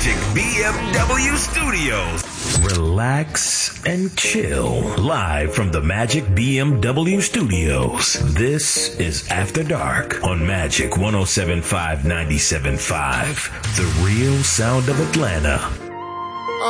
Magic BMW Studios. Relax and chill. Live from the Magic BMW Studios. This is After Dark on Magic 107.5 97.5. The real sound of Atlanta.